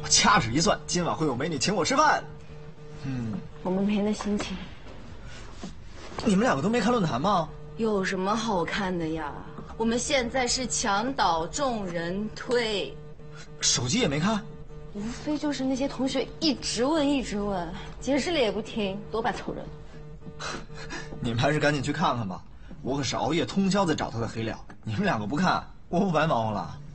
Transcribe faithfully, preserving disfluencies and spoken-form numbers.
我掐指一算，今晚会有美女请我吃饭。嗯， 我们没天的心情。 你们两个都没看论坛吗？ 有什么好看的呀？我们现在是墙倒众人推， 手机也没看。 无非就是那些同学一直问一直问，解释了也不听，多把凑热闹。 你们还是赶紧去看看吧，我可是熬夜通宵在找他的黑料。你们两个不看，我不白忙活了。